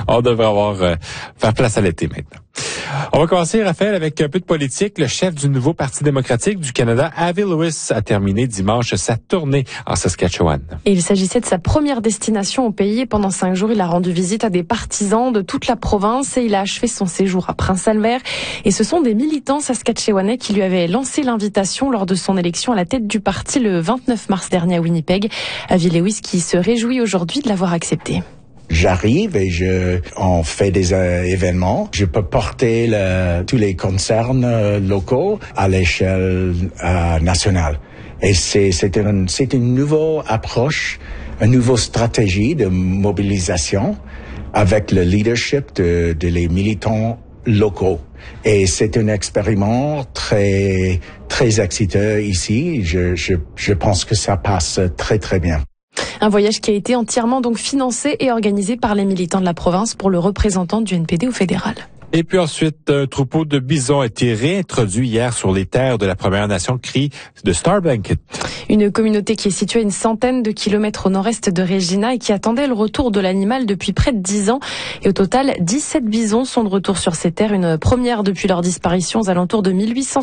On devrait faire place à l'été maintenant. On va commencer, Raphaël, avec un peu de politique. Le chef du nouveau Parti démocratique du Canada, Avi Lewis, a terminé dimanche sa tournée en Saskatchewan. Et il s'agissait de sa première destination au pays. Pendant 5 jours, il a rendu visite à des partisans de toute la province et il a achevé son séjour à Prince-Albert. Et ce sont des militants saskatchewanais qui lui avaient lancé l'invitation lors de son élection à la tête du parti le 29 mars dernier à Winnipeg. Avi Lewis qui se réjouit aujourd'hui de l'avoir accepté. J'arrive et on fait des événements. Je peux porter tous les concerns locaux à l'échelle nationale. Et c'est une nouvelle approche, une nouvelle stratégie de mobilisation avec le leadership de les militants locaux. Et c'est un expériment très très excitant ici. Je pense que ça passe très très bien. Un voyage qui a été entièrement donc financé et organisé par les militants de la province pour le représentant du NPD au fédéral. Et puis ensuite, un troupeau de bisons a été réintroduit hier sur les terres de la Première Nation Cri de Starblanket. Une communauté qui est située à une centaine de kilomètres au nord-est de Regina et qui attendait le retour de l'animal depuis près de 10 ans. Et au total, 17 bisons sont de retour sur ces terres, une première depuis leur disparition aux alentours de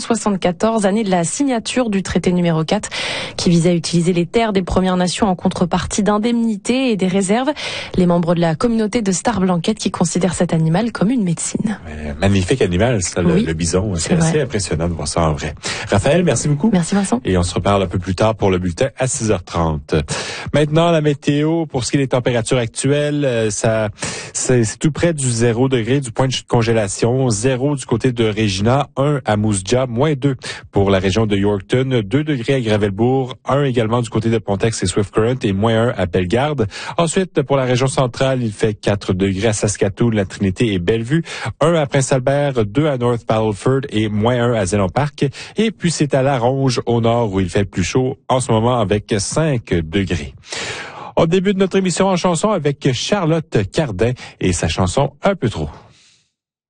1874, année de la signature du traité numéro 4, qui visait à utiliser les terres des Premières Nations en contrepartie d'indemnités et des réserves. Les membres de la communauté de Starblanket qui considèrent cet animal comme une médecine. Magnifique animal, ça, oui, le bison. C'est assez impressionnant de voir ça en vrai. Raphaël, merci beaucoup. Merci Vincent. Et on se reparle un peu plus tard pour le bulletin à 6h30. Maintenant, la météo, pour ce qui est des températures actuelles, c'est tout près du 0 degré, du point de congélation. 0 du côté de Regina, 1 à Moose Jaw, -2 pour la région de Yorkton, 2 degrés à Gravelbourg, 1 également du côté de Pontex et Swift Current et -1 à Bellegarde. Ensuite, pour la région centrale, il fait 4 degrés à Saskatoon, la Trinité et Bellevue, 1 à Prince-Albert, 2 à North Battleford et -1 à Zénon Park. Et puis c'est à La Ronge au nord où il fait le plus chaud en ce moment avec 5 degrés. On débute notre émission en chanson avec Charlotte Cardin et sa chanson Un peu trop.